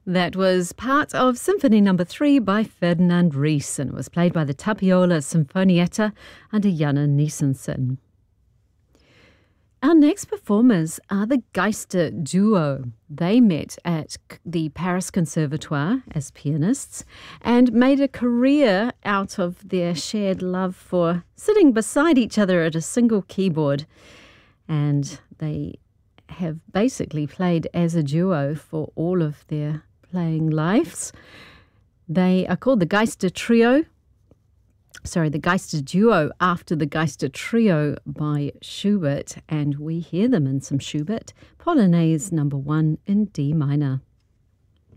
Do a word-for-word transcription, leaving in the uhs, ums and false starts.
That was part of Symphony Number Three by Ferdinand Ries, and it was played by the Tapiola Sinfonietta under Janne Niesensen. Our next performers are the Geister Duo. They met at the Paris Conservatoire as pianists and made a career out of their shared love for sitting beside each other at a single keyboard. And they have basically played as a duo for all of their playing lives. They are called the Geister Trio. Sorry, the Geister Duo after the Geister Trio by Schubert, and we hear them in some Schubert, Polonaise number one in D minor.